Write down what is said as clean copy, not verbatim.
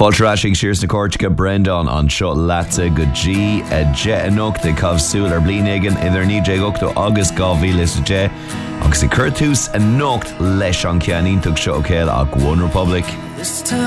Fáilteráising siars na córteacha Brendan an seo láta go G je anach de cabhsúil ar bliain éigean idir 19 agus 2010 agus i curtús a nocht leis an ceaníntaach seo céil a One Republic.